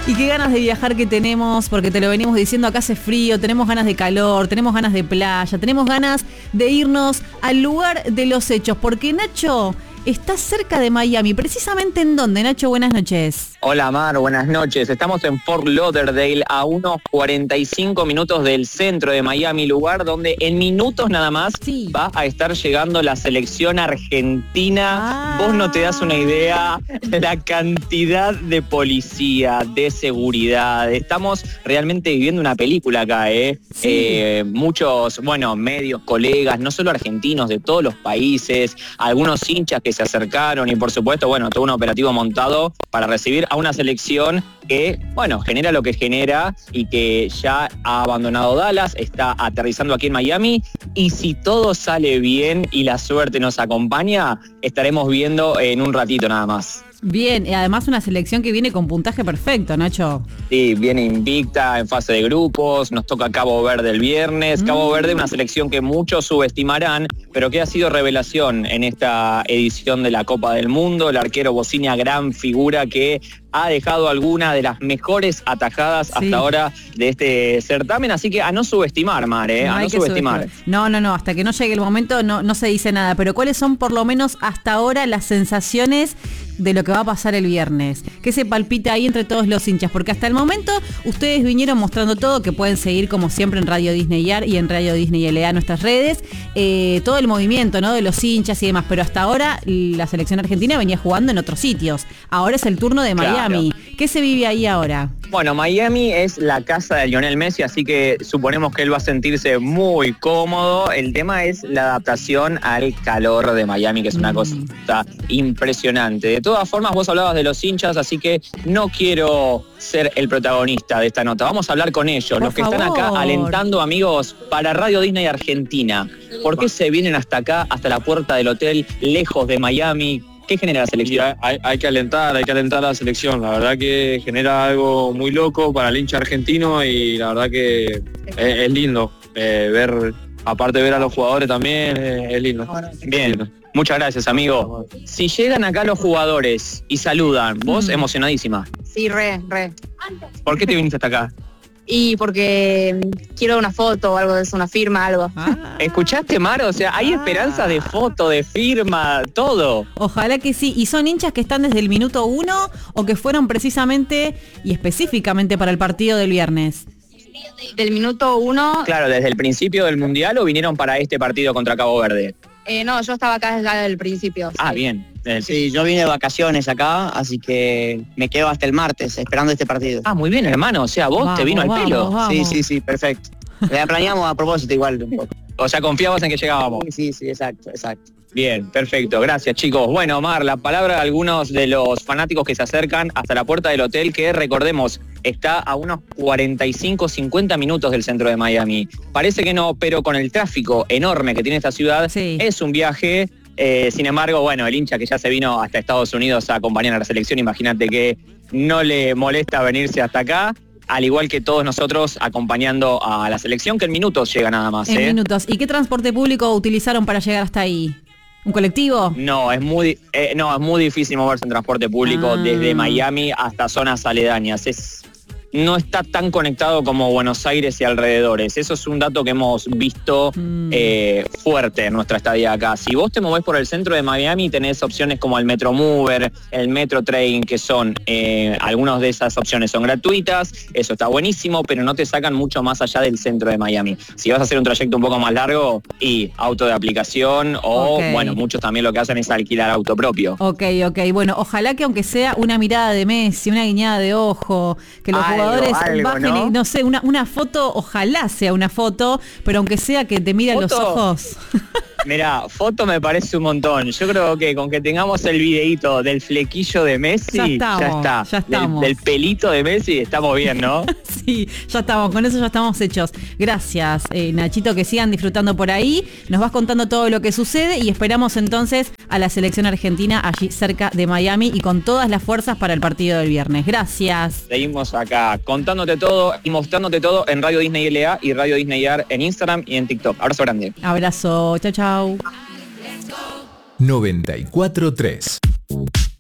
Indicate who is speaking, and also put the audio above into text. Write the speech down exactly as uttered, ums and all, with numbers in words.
Speaker 1: Y qué ganas de viajar que tenemos, porque te lo venimos diciendo, acá hace frío, tenemos ganas de calor, tenemos ganas de playa, tenemos ganas de irnos al lugar de los hechos, porque Nacho está cerca de Miami. ¿Precisamente en dónde, Nacho? Buenas noches.
Speaker 2: Hola Mar, buenas noches. Estamos en Fort Lauderdale, a unos cuarenta y cinco minutos del centro de Miami, lugar donde en minutos nada más sí. va a estar llegando la selección argentina. Ah. Vos no te das una idea la cantidad de policía, de seguridad. Estamos realmente viviendo una película acá, ¿eh? Sí. eh muchos, bueno, medios, colegas, no solo argentinos, de todos los países, algunos hinchas que se acercaron y por supuesto, bueno, todo un operativo montado para recibir a una selección que, bueno, genera lo que genera y que ya ha abandonado Dallas, está aterrizando aquí en Miami, y si todo sale bien y la suerte nos acompaña, estaremos viendo en un ratito nada más.
Speaker 1: Bien, y además una selección que viene con puntaje perfecto, Nacho.
Speaker 2: Sí, viene invicta en fase de grupos, nos toca Cabo Verde el viernes. Mm. Cabo Verde, una selección que muchos subestimarán, pero que ha sido revelación en esta edición de la Copa del Mundo. El arquero Bocina, gran figura que ha dejado alguna de las mejores atajadas sí. hasta ahora de este certamen, así que a no subestimar, Mar, ¿eh? No a no subestimar. subestimar.
Speaker 1: No, no, no, hasta que no llegue el momento no, no se dice nada, pero ¿cuáles son por lo menos hasta ahora las sensaciones de lo que va a pasar el viernes? ¿Qué se palpita ahí entre todos los hinchas? Porque hasta el momento ustedes vinieron mostrando todo, que pueden seguir como siempre en Radio Disney A R y en Radio Disney L A, nuestras redes, eh, todo el movimiento, ¿no?, de los hinchas y demás, pero hasta ahora la selección argentina venía jugando en otros sitios. Ahora es el turno de Miami. Claro. ¿Qué se vive ahí ahora?
Speaker 2: Bueno, Miami es la casa de Lionel Messi, así que suponemos que él va a sentirse muy cómodo. El tema es la adaptación al calor de Miami, que es una mm. cosa impresionante. De todas formas, vos hablabas de los hinchas, así que no quiero ser el protagonista de esta nota. Vamos a hablar con ellos, Por los que favor. están acá alentando, amigos, para Radio Disney Argentina. ¿Por qué se vienen hasta acá, hasta la puerta del hotel, lejos de Miami? ¿Qué genera la selección?
Speaker 3: Hay, hay que alentar, hay que alentar a la selección. La verdad que genera algo muy loco para el hincha argentino y la verdad que es, es lindo eh, ver, aparte de ver a los jugadores también, eh, es lindo.
Speaker 2: Bien, muchas gracias, amigo. Si llegan acá los jugadores y saludan, vos mm. emocionadísima.
Speaker 4: Sí, re, re.
Speaker 2: ¿Por qué te viniste hasta acá?
Speaker 4: Y porque quiero una foto o algo de eso, una firma, algo.
Speaker 2: Ah. ¿Escuchaste, Mar? O sea, hay ah. esperanza de foto, de firma, todo.
Speaker 1: Ojalá que sí. ¿Y son hinchas que están desde el minuto uno o que fueron precisamente y específicamente para el partido del viernes?
Speaker 4: Del minuto uno.
Speaker 2: Claro, desde el principio del Mundial, ¿o vinieron para este partido contra Cabo Verde?
Speaker 4: Eh, no, yo estaba acá desde el principio.
Speaker 2: Ah,
Speaker 4: sí.
Speaker 2: bien.
Speaker 5: Sí, yo vine de vacaciones acá, así que me quedo hasta el martes esperando este partido.
Speaker 2: Ah, muy bien, hermano. O sea, vos
Speaker 1: vamos,
Speaker 2: te vino al
Speaker 1: vamos,
Speaker 2: pelo.
Speaker 1: Vamos.
Speaker 5: Sí, sí, sí, perfecto. La planeamos a propósito igual un poco.
Speaker 2: O sea, confiabas en que llegábamos.
Speaker 5: Sí, sí, sí, exacto, exacto.
Speaker 2: Bien, perfecto. Gracias, chicos. Bueno, Mar, la palabra de algunos de los fanáticos que se acercan hasta la puerta del hotel, que recordemos, está a unos cuarenta y cinco, cincuenta minutos del centro de Miami. Parece que no, pero con el tráfico enorme que tiene esta ciudad, sí. es un viaje. Eh, sin embargo, bueno, el hincha que ya se vino hasta Estados Unidos a acompañar a la selección, imagínate que no le molesta venirse hasta acá, al igual que todos nosotros acompañando a la selección, que en minutos llega nada más.
Speaker 1: En
Speaker 2: ¿eh?
Speaker 1: minutos. ¿Y qué transporte público utilizaron para llegar hasta ahí? ¿Un colectivo?
Speaker 2: No, es muy eh, no, es muy difícil moverse en transporte público ah. desde Miami hasta zonas aledañas. Es no está tan conectado como Buenos Aires y alrededores. Eso es un dato que hemos visto mm. eh, fuerte en nuestra estadía acá. Si vos te movés por el centro de Miami, tenés opciones como el Metromover, el Metro Train, que son, eh, algunas de esas opciones son gratuitas, eso está buenísimo, pero no te sacan mucho más allá del centro de Miami. Si vas a hacer un trayecto un poco más largo, y auto de aplicación, o okay. bueno, muchos también lo que hacen es alquilar auto propio.
Speaker 1: Ok, ok, bueno, ojalá que aunque sea una mirada de Messi, una guiñada de ojo, que los Ay, jugadores algo, bajen, ¿no? Y, no sé, una, una foto, ojalá sea una foto, pero aunque sea que te miren los ojos.
Speaker 2: Mirá, foto me parece un montón. Yo creo que con que tengamos el videíto del flequillo de Messi, ya, estamos, ya está.
Speaker 1: Ya estamos.
Speaker 2: Del, del pelito de Messi, estamos bien, ¿no?
Speaker 1: Sí, ya estamos, con eso ya estamos hechos. Gracias, eh, Nachito, que sigan disfrutando por ahí. Nos vas contando todo lo que sucede y esperamos entonces a la selección argentina allí cerca de Miami y con todas las fuerzas para el partido del viernes. Gracias.
Speaker 2: Seguimos acá contándote todo y mostrándote todo en Radio Disney L A y Radio Disney A R en Instagram y en TikTok. Abrazo grande.
Speaker 1: Abrazo, chao, chao.
Speaker 6: noventa y cuatro tres